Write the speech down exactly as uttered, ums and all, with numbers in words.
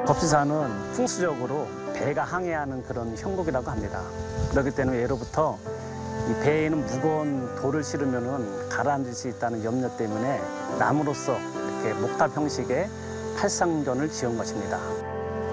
법시산은 풍수적으로 배가 항해하는 그런 형국이라고 합니다. 그렇기 때문에 예로부터 이 배에는 무거운 돌을 실으면은 가라앉을 수 있다는 염려 때문에 나무로서 이렇게 목탑 형식의 팔상전을 지은 것입니다.